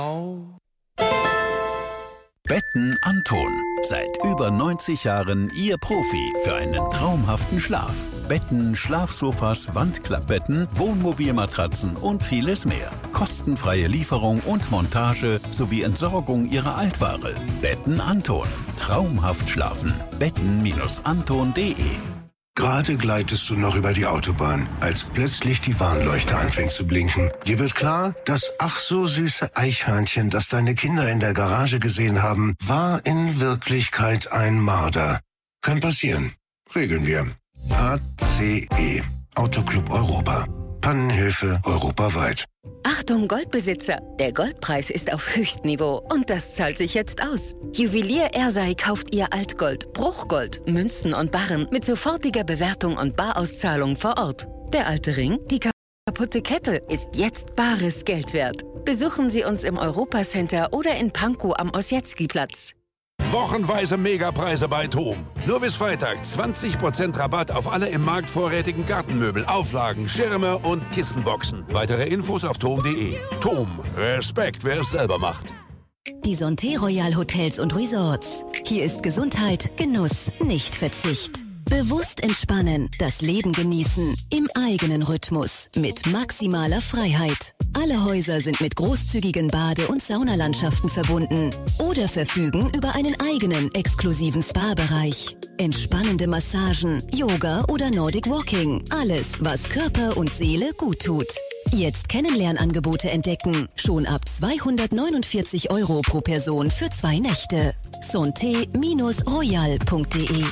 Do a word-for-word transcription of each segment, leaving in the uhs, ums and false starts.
Betten Anton. Seit über neunzig Jahren Ihr Profi für einen traumhaften Schlaf. Betten, Schlafsofas, Wandklappbetten, Wohnmobilmatratzen und vieles mehr. Kostenfreie Lieferung und Montage sowie Entsorgung Ihrer Altware. Betten Anton. Traumhaft schlafen. betten Anton punkt de. Gerade gleitest du noch über die Autobahn, als plötzlich die Warnleuchte anfängt zu blinken. Dir wird klar, das ach so süße Eichhörnchen, das deine Kinder in der Garage gesehen haben, war in Wirklichkeit ein Marder. Kann passieren. Regeln wir. A C E. Autoclub Europa. Pannenhilfe europaweit. Achtung Goldbesitzer, der Goldpreis ist auf Höchstniveau und das zahlt sich jetzt aus. Juwelier Ersei kauft Ihr Altgold, Bruchgold, Münzen und Barren mit sofortiger Bewertung und Barauszahlung vor Ort. Der alte Ring, die kaputte Kette ist jetzt bares Geld wert. Besuchen Sie uns im Europacenter oder in Pankow am Ossietzky-Platz. Wochenweise Megapreise bei TOM. Nur bis Freitag zwanzig Prozent Rabatt auf alle im Markt vorrätigen Gartenmöbel, Auflagen, Schirme und Kissenboxen. Weitere Infos auf tom punkt de. TOM. Respekt, wer es selber macht. Die Santé Royal Hotels und Resorts. Hier ist Gesundheit, Genuss, nicht Verzicht. Bewusst entspannen, das Leben genießen, im eigenen Rhythmus, mit maximaler Freiheit. Alle Häuser sind mit großzügigen Bade- und Saunalandschaften verbunden oder verfügen über einen eigenen exklusiven Spa-Bereich. Entspannende Massagen, Yoga oder Nordic Walking. Alles, was Körper und Seele gut tut. Jetzt Kennenlernangebote entdecken. Schon ab zweihundertneunundvierzig Euro pro Person für zwei Nächte. santé Royal punkt de.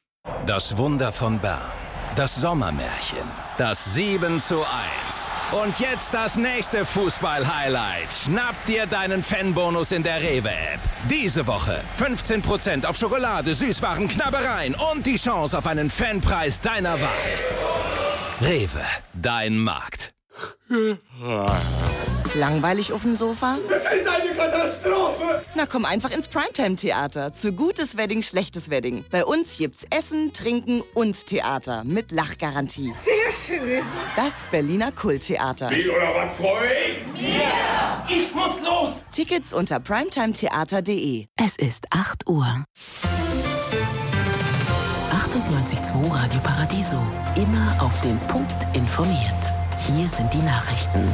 Das Wunder von Bern. Das Sommermärchen. Das sieben zu eins. Und jetzt das nächste Fußball-Highlight. Schnapp dir deinen Fanbonus in der Rewe-App. Diese Woche fünfzehn Prozent auf Schokolade, Süßwaren, Knabbereien und die Chance auf einen Fanpreis deiner Wahl. Rewe, dein Markt. Langweilig auf dem Sofa? Das ist eine Katastrophe! Na komm einfach ins Primetime-Theater. Zu gutes Wedding, schlechtes Wedding. Bei uns gibt's Essen, Trinken und Theater mit Lachgarantie. Sehr schön! Das Berliner Kulttheater. Wie oder was freue ich? Ja! Ich muss los! Tickets unter primetimetheater punkt de. Es ist acht Uhr. achtundneunzig Komma zwei Radio Paradiso. Immer auf den Punkt informiert. Hier sind die Nachrichten.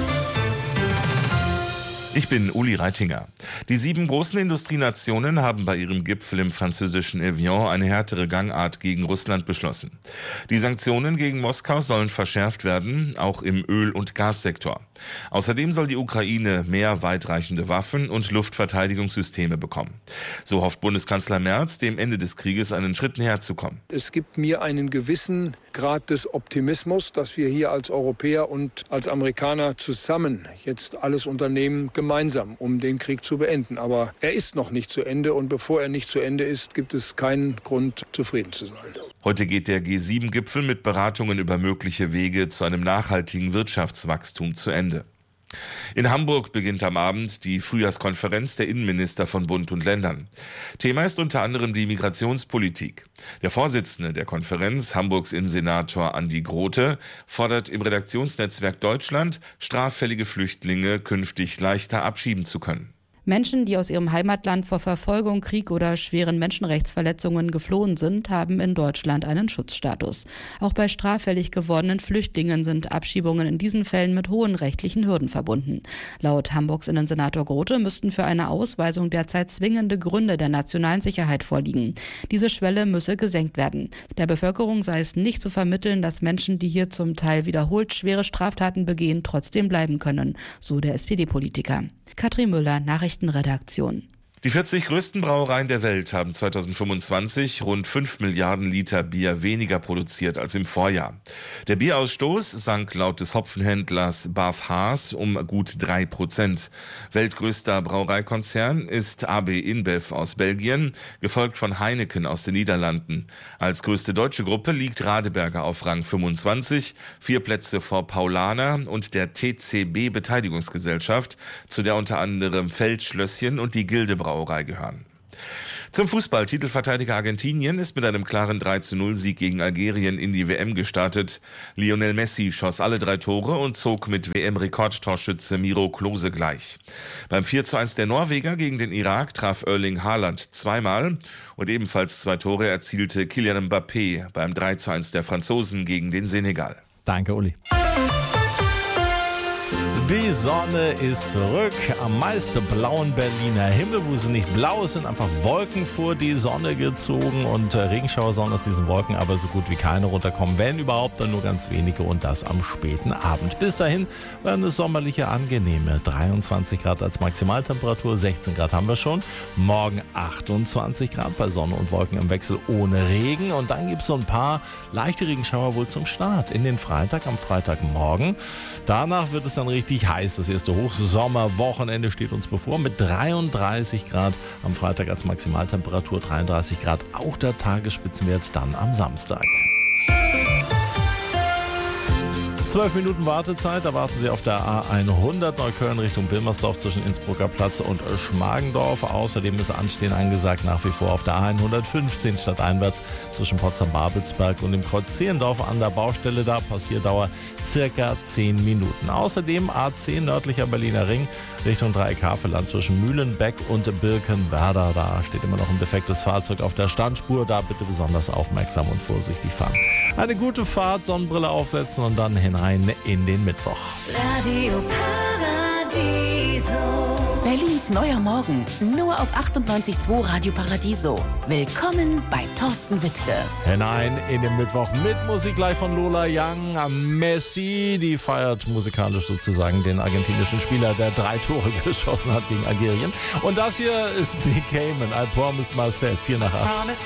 Ich bin Uli Reitinger. Die sieben großen Industrienationen haben bei ihrem Gipfel im französischen Evian eine härtere Gangart gegen Russland beschlossen. Die Sanktionen gegen Moskau sollen verschärft werden, auch im Öl- und Gassektor. Außerdem soll die Ukraine mehr weitreichende Waffen und Luftverteidigungssysteme bekommen. So hofft Bundeskanzler Merz, dem Ende des Krieges einen Schritt näher zu kommen. Es gibt mir einen gewissen Grad des Optimismus, dass wir hier als Europäer und als Amerikaner zusammen jetzt alles unternehmen, gemeinsam, um den Krieg zu beenden. Aber er ist noch nicht zu Ende und bevor er nicht zu Ende ist, gibt es keinen Grund, zufrieden zu sein. Heute geht der G sieben Gipfel mit Beratungen über mögliche Wege zu einem nachhaltigen Wirtschaftswachstum zu Ende. In Hamburg beginnt am Abend die Frühjahrskonferenz der Innenminister von Bund und Ländern. Thema ist unter anderem die Migrationspolitik. Der Vorsitzende der Konferenz, Hamburgs Innensenator Andi Grote, fordert im Redaktionsnetzwerk Deutschland, straffällige Flüchtlinge künftig leichter abschieben zu können. Menschen, die aus ihrem Heimatland vor Verfolgung, Krieg oder schweren Menschenrechtsverletzungen geflohen sind, haben in Deutschland einen Schutzstatus. Auch bei straffällig gewordenen Flüchtlingen sind Abschiebungen in diesen Fällen mit hohen rechtlichen Hürden verbunden. Laut Hamburgs Innensenator Grote müssten für eine Ausweisung derzeit zwingende Gründe der nationalen Sicherheit vorliegen. Diese Schwelle müsse gesenkt werden. Der Bevölkerung sei es nicht zu vermitteln, dass Menschen, die hier zum Teil wiederholt schwere Straftaten begehen, trotzdem bleiben können, so der S P D-Politiker. Katrin Müller, Nachrichtenredaktion. Die vierzig größten Brauereien der Welt haben zweitausendfünfundzwanzig rund fünf Milliarden Liter Bier weniger produziert als im Vorjahr. Der Bierausstoß sank laut des Hopfenhändlers Bath Haas um gut drei Prozent. Weltgrößter Brauereikonzern ist A B InBev aus Belgien, gefolgt von Heineken aus den Niederlanden. Als größte deutsche Gruppe liegt Radeberger auf Rang fünfundzwanzig, vier Plätze vor Paulaner und der T C B Beteiligungsgesellschaft, zu der unter anderem Feldschlösschen und die Gilde Brauerei gehören. Zum Fußball. Titelverteidiger Argentinien ist mit einem klaren drei zu null Sieg gegen Algerien in die W M gestartet. Lionel Messi schoss alle drei Tore und zog mit W M-Rekordtorschütze Miro Klose gleich. Beim vier zu eins der Norweger gegen den Irak traf Erling Haaland zweimal und ebenfalls zwei Tore erzielte Kylian Mbappé beim drei zu eins der Franzosen gegen den Senegal. Danke, Uli. Die Sonne ist zurück. Am meisten blauen Berliner Himmel, wo sie nicht blau ist, sind einfach Wolken vor die Sonne gezogen und äh, Regenschauer sollen aus diesen Wolken aber so gut wie keine runterkommen. Wenn überhaupt, dann nur ganz wenige und das am späten Abend. Bis dahin werden es sommerliche, angenehme dreiundzwanzig Grad als Maximaltemperatur, sechzehn Grad haben wir schon. Morgen achtundzwanzig Grad bei Sonne und Wolken im Wechsel ohne Regen und dann gibt es so ein paar leichte Regenschauer wohl zum Start in den Freitag, am Freitagmorgen. Danach wird es dann richtig heiß. Das erste Hochsommerwochenende steht uns bevor mit dreiunddreißig Grad am Freitag als Maximaltemperatur, dreiunddreißig Grad auch der Tagesspitzenwert dann am Samstag. Zwölf Minuten Wartezeit, da warten Sie auf der A hundert Neukölln Richtung Wilmersdorf zwischen Innsbrucker Platz und Schmargendorf. Außerdem ist Anstehen angesagt nach wie vor auf der A hundertfünfzehn stadteinwärts zwischen Potsdam-Babelsberg und dem Kreuz Zehlendorf an der Baustelle. Da Passierdauer circa zehn Minuten. Außerdem A zehn nördlicher Berliner Ring Richtung Dreieck-Havelland zwischen Mühlenbeck und Birkenwerder. Da steht immer noch ein defektes Fahrzeug auf der Standspur. Da bitte besonders aufmerksam und vorsichtig fahren. Eine gute Fahrt, Sonnenbrille aufsetzen und dann hinein in den Mittwoch. Radio Paradiso. Berlins neuer Morgen. Nur auf achtundneunzig Komma zwei Radio Paradiso. Willkommen bei Thorsten Wittke. Hinein in den Mittwoch mit Musik gleich von Lola Young. Messi, die feiert musikalisch sozusagen den argentinischen Spieler, der drei Tore geschossen hat gegen Algerien. Und das hier ist Nick Cayman. I Promised Myself. vier nach acht.